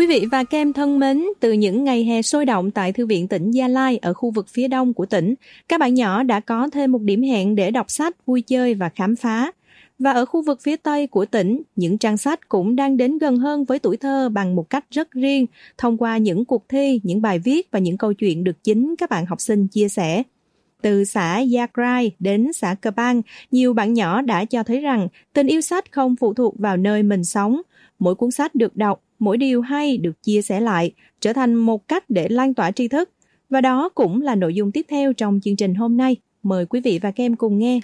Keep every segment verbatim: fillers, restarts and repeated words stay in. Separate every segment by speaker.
Speaker 1: vị và các em thân mến, từ những ngày hè sôi động tại Thư viện tỉnh Gia Lai ở khu vực phía đông của tỉnh, các bạn nhỏ đã có thêm một điểm hẹn để đọc sách, vui chơi và khám phá. Và ở khu vực phía tây của tỉnh, những trang sách cũng đang đến gần hơn với tuổi thơ bằng một cách rất riêng, thông qua những cuộc thi, những bài viết và những câu chuyện được chính các bạn học sinh chia sẻ. Từ xã Yagrai đến xã Cờ Bang, nhiều bạn nhỏ đã cho thấy rằng tình yêu sách không phụ thuộc vào nơi mình sống. Mỗi cuốn sách được đọc, mỗi điều hay được chia sẻ lại, trở thành một cách để lan tỏa tri thức. Và đó cũng là nội dung tiếp theo trong chương trình hôm nay. Mời quý vị và các em cùng nghe.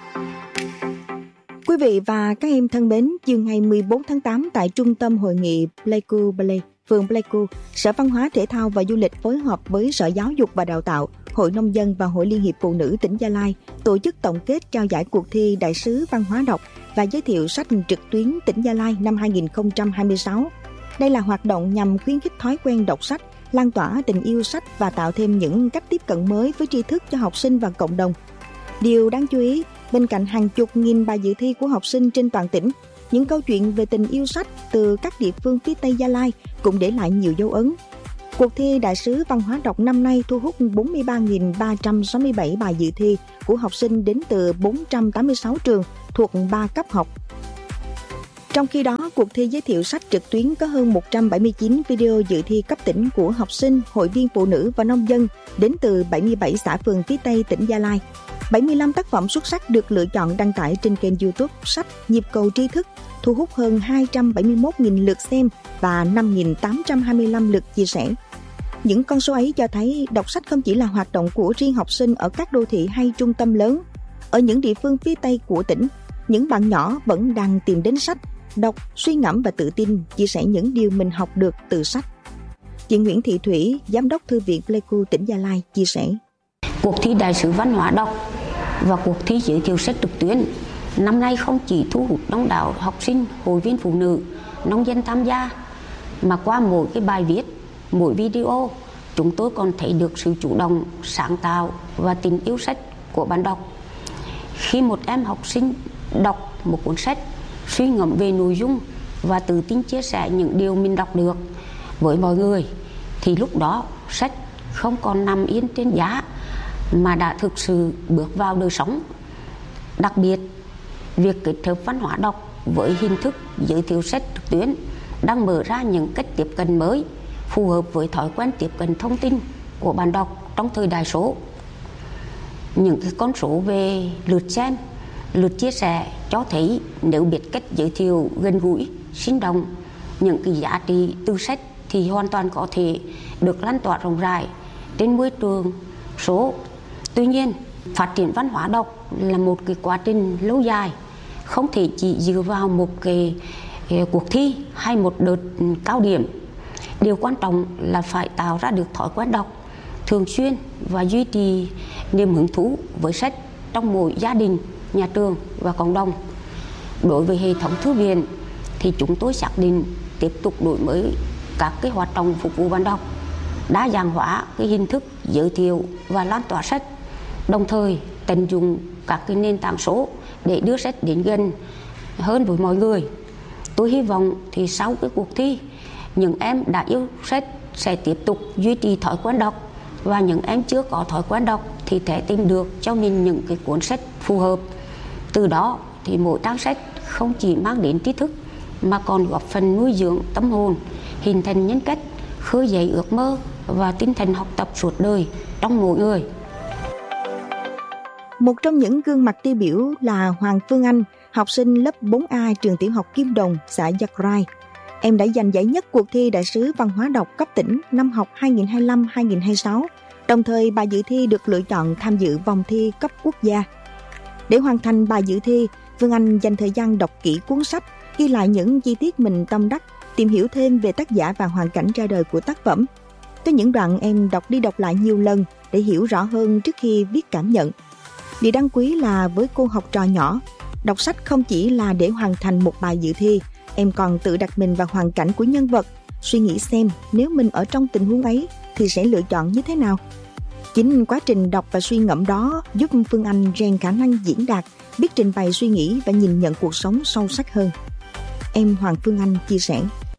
Speaker 2: Quý vị và các em thân mến, chiều ngày mười bốn tháng tám tại Trung tâm Hội nghị Pleiku Ballet, phường Pleiku, Sở Văn hóa Thể thao và Du lịch phối hợp với Sở Giáo dục và Đào tạo, Hội Nông dân và Hội Liên hiệp Phụ nữ tỉnh Gia Lai tổ chức tổng kết trao giải cuộc thi Đại sứ Văn hóa đọc và giới thiệu sách trực tuyến tỉnh Gia Lai năm hai không hai sáu. Đây là hoạt động nhằm khuyến khích thói quen đọc sách, lan tỏa tình yêu sách và tạo thêm những cách tiếp cận mới với tri thức cho học sinh và cộng đồng. Điều đáng chú ý, bên cạnh hàng chục nghìn bài dự thi của học sinh trên toàn tỉnh, những câu chuyện về tình yêu sách từ các địa phương phía Tây Gia Lai cũng để lại nhiều dấu ấn. Cuộc thi Đại sứ Văn hóa đọc năm nay thu hút bốn mươi ba nghìn ba trăm sáu mươi bảy bài dự thi của học sinh đến từ bốn trăm tám mươi sáu trường thuộc ba cấp học. Trong khi đó, cuộc thi giới thiệu sách trực tuyến có hơn một trăm bảy mươi chín video dự thi cấp tỉnh của học sinh, hội viên phụ nữ và nông dân đến từ bảy mươi bảy xã phường phía Tây tỉnh Gia Lai. bảy mươi lăm tác phẩm xuất sắc được lựa chọn đăng tải trên kênh YouTube Sách Nhịp cầu tri thức, thu hút hơn hai trăm bảy mươi mốt nghìn lượt xem và năm nghìn tám trăm hai mươi lăm lượt chia sẻ. Những con số ấy cho thấy đọc sách không chỉ là hoạt động của riêng học sinh ở các đô thị hay trung tâm lớn. Ở những địa phương phía Tây của tỉnh, những bạn nhỏ vẫn đang tìm đến sách, đọc, suy ngẫm và tự tin chia sẻ những điều mình học được từ sách. Chị Nguyễn Thị Thủy, Giám đốc Thư viện Pleiku tỉnh Gia Lai chia sẻ.
Speaker 3: Cuộc thi Đại sứ Văn hóa đọc và cuộc thi giới thiệu sách trực tuyến năm nay không chỉ thu hút đông đảo học sinh, hội viên phụ nữ, nông dân tham gia, mà qua mỗi cái bài viết, mỗi video, chúng tôi còn thấy được sự chủ động, sáng tạo và tình yêu sách của bạn đọc. Khi một em học sinh đọc một cuốn sách, suy ngẫm về nội dung và tự tin chia sẻ những điều mình đọc được với mọi người, thì lúc đó sách không còn nằm yên trên giá mà đã thực sự bước vào đời sống. Đặc biệt, việc kết hợp văn hóa đọc với hình thức giới thiệu sách trực tuyến đang mở ra những cách tiếp cận mới phù hợp với thói quen tiếp cận thông tin của bạn đọc trong thời đại số. Những cái con số về lượt xem, lượt chia sẻ cho thấy nếu biết cách giới thiệu gần gũi, sinh động những cái giá trị từ sách thì hoàn toàn có thể được lan tỏa rộng rãi trên môi trường số. Tuy nhiên, phát triển văn hóa đọc là một cái quá trình lâu dài, không thể chỉ dựa vào một cái, cái cuộc thi hay một đợt cao điểm. Điều quan trọng là phải tạo ra được thói quen đọc thường xuyên và duy trì niềm hứng thú với sách trong mỗi gia đình, nhà trường và cộng đồng. Đối với hệ thống thư viện thì chúng tôi xác định tiếp tục đổi mới các cái hoạt động phục vụ bạn đọc, đa dạng hóa cái hình thức giới thiệu và lan tỏa sách, đồng thời tận dụng các cái nền tảng số để đưa sách đến gần hơn với mọi người. Tôi hy vọng thì sau cái cuộc thi, những em đã yêu sách sẽ tiếp tục duy trì thói quen đọc, và những em chưa có thói quen đọc thì sẽ tìm được cho mình những cái cuốn sách phù hợp. Từ đó thì mỗi trang sách không chỉ mang đến tri thức mà còn góp phần nuôi dưỡng tâm hồn, hình thành nhân cách, khơi dậy ước mơ và tinh thần học tập suốt đời trong mỗi người.
Speaker 2: Một trong những gương mặt tiêu biểu là Hoàng Phương Anh, học sinh lớp bốn A trường tiểu học Kim Đồng, xã Yagrai. Em đã giành giải nhất cuộc thi Đại sứ Văn hóa đọc cấp tỉnh năm học hai nghìn không trăm hai mươi lăm hai nghìn không trăm hai mươi sáu. Đồng thời, bài dự thi được lựa chọn tham dự vòng thi cấp quốc gia. Để hoàn thành bài dự thi, Phương Anh dành thời gian đọc kỹ cuốn sách, ghi lại những chi tiết mình tâm đắc, tìm hiểu thêm về tác giả và hoàn cảnh ra đời của tác phẩm. Có những đoạn em đọc đi đọc lại nhiều lần để hiểu rõ hơn trước khi viết cảm nhận. Điều đáng quý là với cô học trò nhỏ, đọc sách không chỉ là để hoàn thành một bài dự thi, em còn tự đặt mình vào hoàn cảnh của nhân vật, suy nghĩ xem nếu mình ở trong tình huống ấy thì sẽ lựa chọn như thế nào. Chính quá trình đọc và suy ngẫm đó giúp Phương Anh rèn khả năng diễn đạt, biết trình bày suy nghĩ và nhìn nhận cuộc sống sâu sắc hơn. Em Hoàng Phương Anh chia sẻ.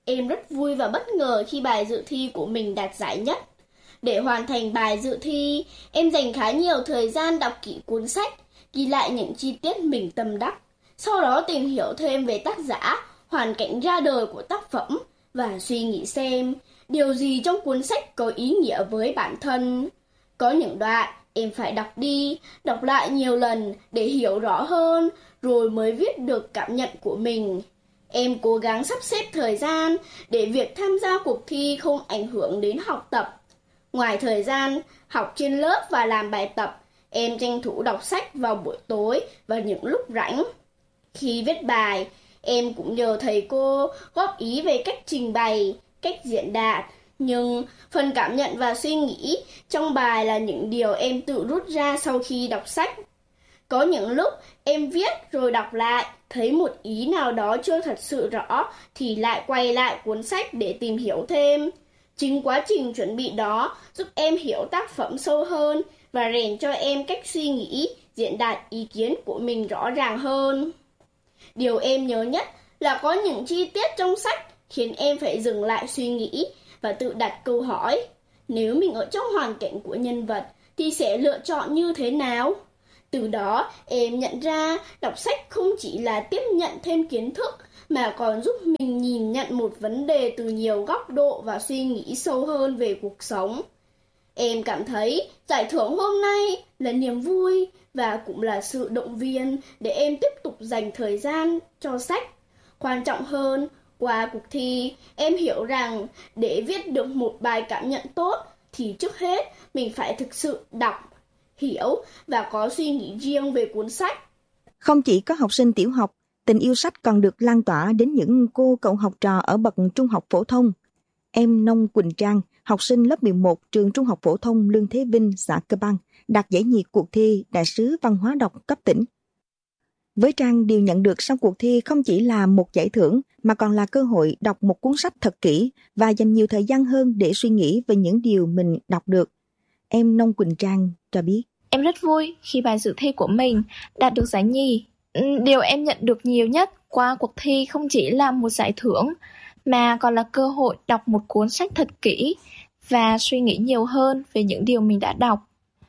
Speaker 4: Em rất vui và bất ngờ khi bài dự thi của mình đạt giải nhất. Để hoàn thành bài dự thi, em dành khá nhiều thời gian đọc kỹ cuốn sách, ghi lại những chi tiết mình tâm đắc. Sau đó tìm hiểu thêm về tác giả, hoàn cảnh ra đời của tác phẩm và suy nghĩ xem điều gì trong cuốn sách có ý nghĩa với bản thân. Có những đoạn em phải đọc đi, đọc lại nhiều lần để hiểu rõ hơn, rồi mới viết được cảm nhận của mình. Em cố gắng sắp xếp thời gian để việc tham gia cuộc thi không ảnh hưởng đến học tập. Ngoài thời gian học trên lớp và làm bài tập, em tranh thủ đọc sách vào buổi tối và những lúc rảnh. Khi viết bài, em cũng nhờ thầy cô góp ý về cách trình bày, cách diễn đạt. Nhưng phần cảm nhận và suy nghĩ trong bài là những điều em tự rút ra sau khi đọc sách. Có những lúc em viết rồi đọc lại, thấy một ý nào đó chưa thật sự rõ thì lại quay lại cuốn sách để tìm hiểu thêm. Chính quá trình chuẩn bị đó giúp em hiểu tác phẩm sâu hơn và rèn cho em cách suy nghĩ, diễn đạt ý kiến của mình rõ ràng hơn. Điều em nhớ nhất là có những chi tiết trong sách khiến em phải dừng lại suy nghĩ và tự đặt câu hỏi. Nếu mình ở trong hoàn cảnh của nhân vật thì sẽ lựa chọn như thế nào? Từ đó em nhận ra đọc sách không chỉ là tiếp nhận thêm kiến thức mà còn giúp mình nhìn nhận một vấn đề từ nhiều góc độ và suy nghĩ sâu hơn về cuộc sống. Em cảm thấy giải thưởng hôm nay là niềm vui và cũng là sự động viên để em tiếp tục dành thời gian cho sách. Quan trọng hơn, qua cuộc thi, em hiểu rằng để viết được một bài cảm nhận tốt thì trước hết mình phải thực sự đọc, hiểu và có suy nghĩ riêng về cuốn sách.
Speaker 2: Không chỉ có học sinh tiểu học, tình yêu sách còn được lan tỏa đến những cô cậu học trò ở bậc trung học phổ thông. Em Nông Quỳnh Trang, học sinh lớp mười một trường Trung học phổ thông Lương Thế Vinh, xã Cơ Băng, đạt giải nhì cuộc thi Đại sứ văn hóa đọc cấp tỉnh. Với Trang, điều nhận được sau cuộc thi không chỉ là một giải thưởng mà còn là cơ hội đọc một cuốn sách thật kỹ và dành nhiều thời gian hơn để suy nghĩ về những điều mình đọc được. Em Nông Quỳnh Trang cho biết.
Speaker 5: Em rất vui khi bài dự thi của mình đạt được giải nhì. Điều em nhận được nhiều nhất qua cuộc thi không chỉ là một giải thưởng mà còn là cơ hội đọc một cuốn sách thật kỹ và suy nghĩ nhiều hơn về những điều mình đã đọc.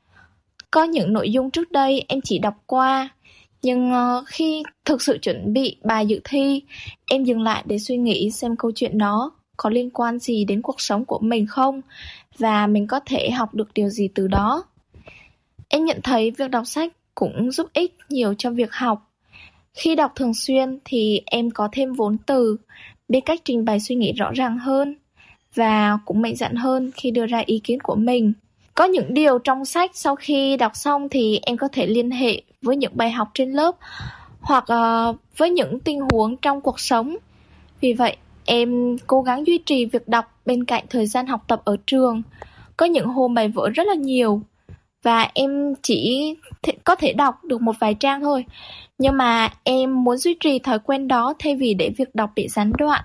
Speaker 5: Có những nội dung trước đây em chỉ đọc qua, nhưng uh, khi thực sự chuẩn bị bài dự thi, em dừng lại để suy nghĩ xem câu chuyện đó có liên quan gì đến cuộc sống của mình không và mình có thể học được điều gì từ đó. Em nhận thấy việc đọc sách cũng giúp ích nhiều cho việc học. Khi đọc thường xuyên thì em có thêm vốn từ, biết cách trình bày suy nghĩ rõ ràng hơn và cũng mạnh dạn hơn khi đưa ra ý kiến của mình. Có những điều trong sách sau khi đọc xong thì em có thể liên hệ với những bài học trên lớp hoặc uh, với những tình huống trong cuộc sống. Vì vậy, em cố gắng duy trì việc đọc bên cạnh thời gian học tập ở trường. Có những hôm bài vở rất là nhiều và em chỉ th- có thể đọc được một vài trang thôi. Nhưng mà em muốn duy trì thói quen đó thay vì để việc đọc bị gián đoạn.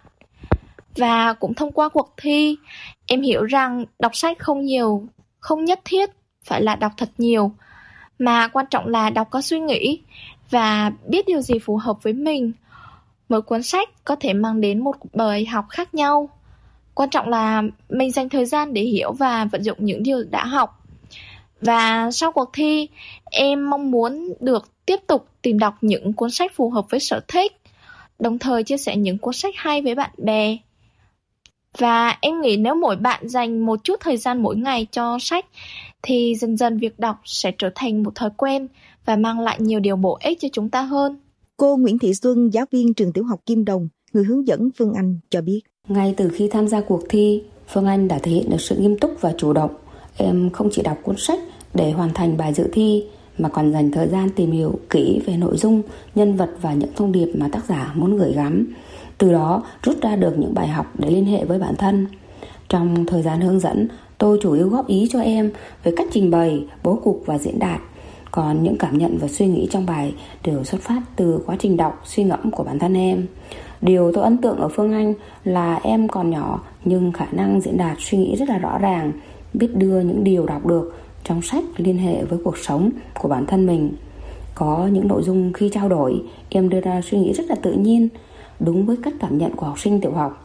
Speaker 5: Và cũng thông qua cuộc thi, em hiểu rằng đọc sách không nhiều, không nhất thiết phải là đọc thật nhiều, mà quan trọng là đọc có suy nghĩ và biết điều gì phù hợp với mình. Mỗi cuốn sách có thể mang đến một bài học khác nhau. Quan trọng là mình dành thời gian để hiểu và vận dụng những điều đã học. Và sau cuộc thi, em mong muốn được tiếp tục tìm đọc những cuốn sách phù hợp với sở thích, đồng thời chia sẻ những cuốn sách hay với bạn bè. Và em nghĩ nếu mỗi bạn dành một chút thời gian mỗi ngày cho sách thì dần dần việc đọc sẽ trở thành một thói quen và mang lại nhiều điều bổ ích cho chúng ta hơn.
Speaker 2: Cô Nguyễn Thị Xuân, giáo viên trường tiểu học Kim Đồng, người hướng dẫn Phương Anh cho biết.
Speaker 3: Ngay từ khi tham gia cuộc thi, Phương Anh đã thể hiện được sự nghiêm túc và chủ động. Em không chỉ đọc cuốn sách để hoàn thành bài dự thi mà còn dành thời gian tìm hiểu kỹ về nội dung, nhân vật và những thông điệp mà tác giả muốn gửi gắm. Từ đó rút ra được những bài học để liên hệ với bản thân. Trong thời gian hướng dẫn, tôi chủ yếu góp ý cho em về cách trình bày, bố cục và diễn đạt. Còn những cảm nhận và suy nghĩ trong bài đều xuất phát từ quá trình đọc, suy ngẫm của bản thân em. Điều tôi ấn tượng ở Phương Anh là em còn nhỏ nhưng khả năng diễn đạt suy nghĩ rất là rõ ràng, biết đưa những điều đọc được trong sách liên hệ với cuộc sống của bản thân mình. Có những nội dung khi trao đổi, em đưa ra suy nghĩ rất là tự nhiên, đúng với cách cảm nhận của học sinh tiểu học.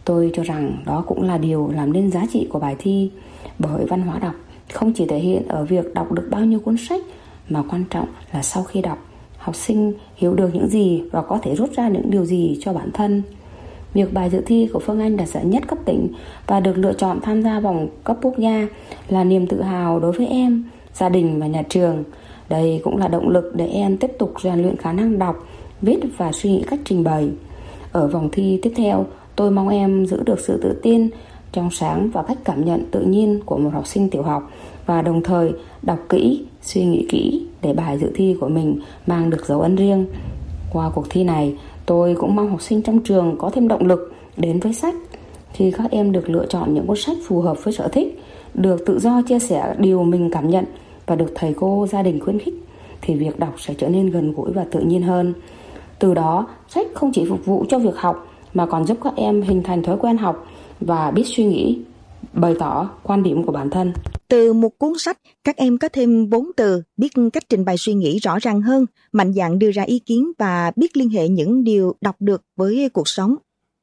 Speaker 3: Tôi cho rằng đó cũng là điều làm nên giá trị của bài thi, bởi văn hóa đọc không chỉ thể hiện ở việc đọc được bao nhiêu cuốn sách, mà quan trọng là sau khi đọc, học sinh hiểu được những gì và có thể rút ra những điều gì cho bản thân. Việc bài dự thi của Phương Anh đạt giải nhất cấp tỉnh và được lựa chọn tham gia vòng cấp quốc gia là niềm tự hào đối với em, gia đình và nhà trường. Đây cũng là động lực để em tiếp tục rèn luyện khả năng đọc, viết và suy nghĩ cách trình bày. Ở vòng thi tiếp theo, tôi mong em giữ được sự tự tin, trong sáng và cách cảm nhận tự nhiên của một học sinh tiểu học, và đồng thời đọc kỹ, suy nghĩ kỹ để bài dự thi của mình mang được dấu ấn riêng. Qua cuộc thi này, tôi cũng mong học sinh trong trường có thêm động lực đến với sách. Khi các em được lựa chọn những cuốn sách phù hợp với sở thích, được tự do chia sẻ điều mình cảm nhận và được thầy cô, gia đình khuyến khích, thì việc đọc sẽ trở nên gần gũi và tự nhiên hơn. Từ đó, sách không chỉ phục vụ cho việc học mà còn giúp các em hình thành thói quen học và biết suy nghĩ, bày tỏ quan điểm của bản thân.
Speaker 2: Từ một cuốn sách, các em có thêm vốn từ, biết cách trình bày suy nghĩ rõ ràng hơn, mạnh dạn đưa ra ý kiến và biết liên hệ những điều đọc được với cuộc sống.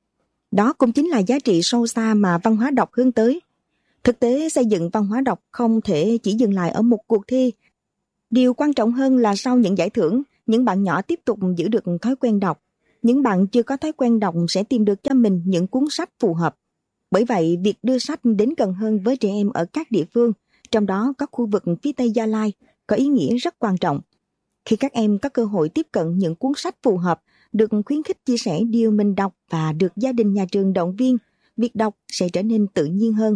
Speaker 2: Đó cũng chính là giá trị sâu xa mà văn hóa đọc hướng tới. Thực tế, xây dựng văn hóa đọc không thể chỉ dừng lại ở một cuộc thi. Điều quan trọng hơn là sau những giải thưởng, những bạn nhỏ tiếp tục giữ được thói quen đọc. Những bạn chưa có thói quen đọc sẽ tìm được cho mình những cuốn sách phù hợp. Bởi vậy, việc đưa sách đến gần hơn với trẻ em ở các địa phương, trong đó có khu vực phía Tây Gia Lai, có ý nghĩa rất quan trọng. Khi các em có cơ hội tiếp cận những cuốn sách phù hợp, được khuyến khích chia sẻ điều mình đọc và được gia đình nhà trường động viên, việc đọc sẽ trở nên tự nhiên hơn.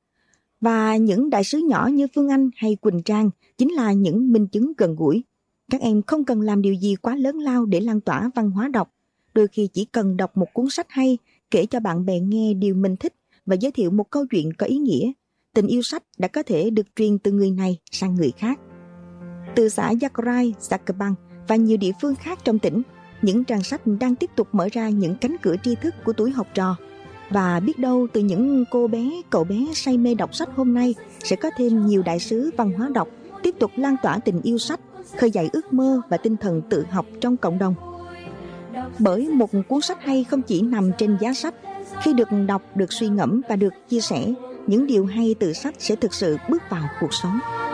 Speaker 2: Và những đại sứ nhỏ như Phương Anh hay Quỳnh Trang chính là những minh chứng gần gũi. Các em không cần làm điều gì quá lớn lao để lan tỏa văn hóa đọc. Đôi khi chỉ cần đọc một cuốn sách hay, kể cho bạn bè nghe điều mình thích và giới thiệu một câu chuyện có ý nghĩa. Tình yêu sách đã có thể được truyền từ người này sang người khác. Từ xã Yagrai, Sakabang và nhiều địa phương khác trong tỉnh, những trang sách đang tiếp tục mở ra những cánh cửa tri thức của tuổi học trò. Và biết đâu từ những cô bé, cậu bé say mê đọc sách hôm nay sẽ có thêm nhiều đại sứ văn hóa đọc tiếp tục lan tỏa tình yêu sách, khơi dậy ước mơ và tinh thần tự học trong cộng đồng. Bởi một cuốn sách hay không chỉ nằm trên giá sách, khi được đọc, được suy ngẫm và được chia sẻ, những điều hay từ sách sẽ thực sự bước vào cuộc sống.